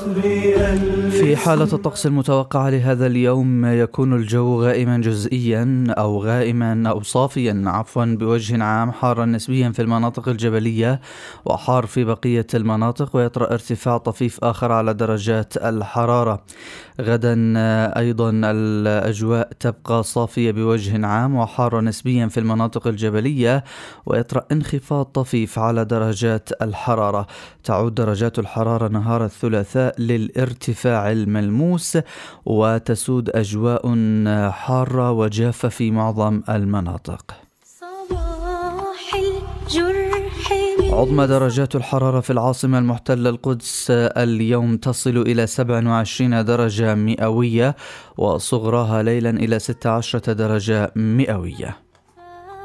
في حالة الطقس المتوقعة لهذا اليوم يكون الجو غائما جزئيا أو صافيا بوجه عام، حارا نسبيا في المناطق الجبلية وحار في بقية المناطق، ويطرأ ارتفاع طفيف آخر على درجات الحرارة. غدا أيضا الأجواء تبقى صافية بوجه عام وحار نسبيا في المناطق الجبلية، ويطرأ انخفاض طفيف على درجات الحرارة. تعود درجات الحرارة نهار الثلاثاء للارتفاع الملموس، وتسود أجواء حارة وجافة في معظم المناطق. عظمى درجات الحرارة في العاصمة المحتلة القدس اليوم تصل إلى 27 درجة مئوية، وصغراها ليلا إلى 16 درجة مئوية.